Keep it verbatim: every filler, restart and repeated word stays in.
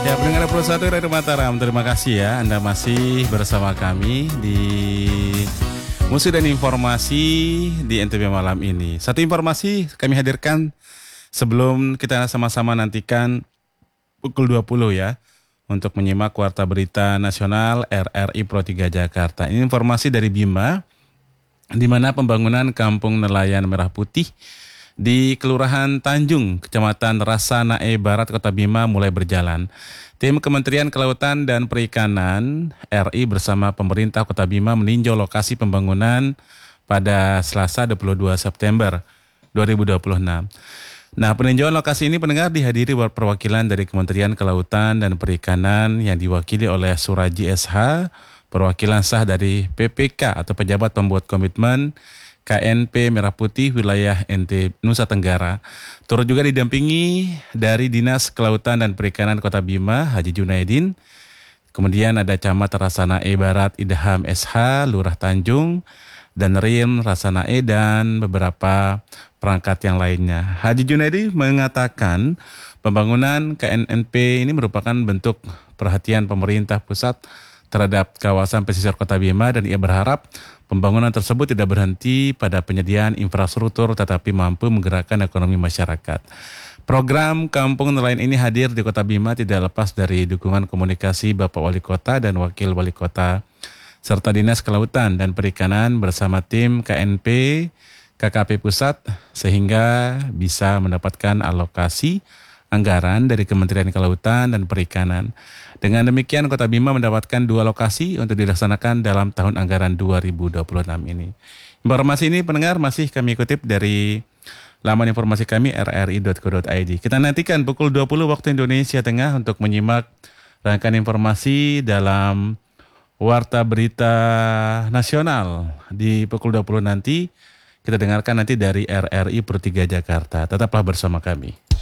Ya, pendengar Pro satu Radio Mataram, terima kasih ya Anda masih bersama kami di Musik dan Informasi di N T B malam ini. Satu informasi kami hadirkan sebelum kita sama-sama nantikan pukul dua puluh ya untuk menyimak Warta Berita Nasional R R I Pro tiga Jakarta. Ini informasi dari Bima, di mana pembangunan Kampung Nelayan Merah Putih di Kelurahan Tanjung, Kecamatan Rasanae Barat, Kota Bima mulai berjalan. Tim Kementerian Kelautan dan Perikanan R I bersama pemerintah Kota Bima meninjau lokasi pembangunan pada Selasa dua puluh dua September dua ribu dua puluh enam. Nah, peninjauan lokasi ini pendengar dihadiri perwakilan dari Kementerian Kelautan dan Perikanan yang diwakili oleh Suraji S H, perwakilan sah dari P P K atau pejabat pembuat komitmen K N P Merah Putih wilayah N T Nusa Tenggara. Turut juga didampingi dari Dinas Kelautan dan Perikanan Kota Bima, Haji Junaidin. Kemudian ada Camat Rasanae Barat Idham S H, Lurah Tanjung, dan Rim Rasanae, dan beberapa perangkat yang lainnya. Haji Junaidi mengatakan pembangunan K N N P ini merupakan bentuk perhatian pemerintah pusat terhadap kawasan pesisir Kota Bima, dan ia berharap pembangunan tersebut tidak berhenti pada penyediaan infrastruktur tetapi mampu menggerakkan ekonomi masyarakat. Program Kampung Nelayan ini hadir di Kota Bima tidak lepas dari dukungan komunikasi Bapak Wali Kota dan Wakil Wali Kota serta Dinas Kelautan dan Perikanan bersama tim K N P K K P Pusat sehingga bisa mendapatkan alokasi anggaran dari Kementerian Kelautan dan Perikanan. Dengan demikian Kota Bima mendapatkan dua lokasi untuk dilaksanakan dalam tahun anggaran dua ribu dua puluh enam ini. Informasi ini pendengar masih kami kutip dari laman informasi kami r r i dot co dot i d. Kita nantikan pukul dua puluh waktu Indonesia Tengah untuk menyimak rangkaian informasi dalam Warta Berita Nasional. Di pukul dua puluh nanti kita dengarkan nanti dari R R I Pro tiga Jakarta. Tetaplah bersama kami.